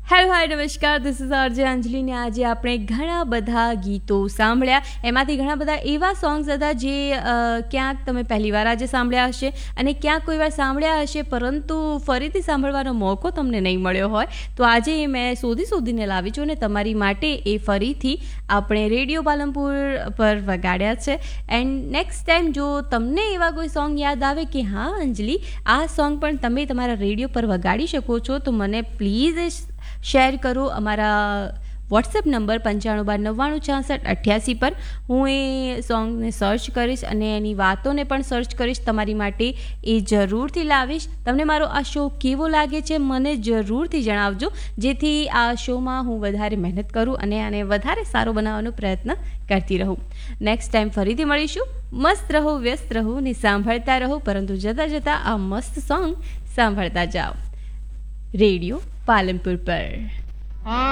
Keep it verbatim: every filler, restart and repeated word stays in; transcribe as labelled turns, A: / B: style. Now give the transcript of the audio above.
A: Hello hi નમસ્કાર, this is RJ અંજલિ ને આજે આપણે ઘણા બધા ગીતો સાંભળ્યા. એમાંથી ઘણા બધા એવા સોંગ્સ હતા જે ક્યાંક તમે પહેલી વાર આજે સાંભળ્યા હશે અને ક્યાંક કોઈ વાર સાંભળ્યા હશે પરંતુ ફરીથી સાંભળવાનો મોકો તમને નહીં મળ્યો હોય. તો આજે મેં શોધી શોધીને લાવી છું અને તમારી માટે એ ફરીથી આપણે રેડિયો પાલનપુર પર વગાડ્યા છે. એન્ડ નેક્સ્ટ ટાઈમ જો તમને એવા કોઈ સોંગ યાદ આવે કે હા અંજલિ આ સોંગ પણ તમે તમારા રેડિયો પર વગાડી શકો છો તો મને પ્લીઝ શેર કરો અમારા વોટ્સએપ નંબર પંચાણું બાર નવ્વાણું છાસઠ અઠ્યાસી પર. હું એ સોંગને સર્ચ કરીશ અને એની વાતોને પણ સર્ચ કરીશ તમારી માટે એ જરૂરથી લાવીશ. તમને મારો આ શો કેવો લાગે છે મને જરૂરથી જણાવજો જેથી આ શોમાં હું વધારે મહેનત કરું અને આને વધારે સારો બનાવવાનો પ્રયત્ન કરતી રહું. નેક્સ્ટ ટાઈમ ફરીથી મળીશું. મસ્ત રહો, વ્યસ્ત રહો ને સાંભળતા રહો, પરંતુ જતાં જતાં આ મસ્ત સોંગ સાંભળતા જાઓ રેડિયો પાલનપુર પર.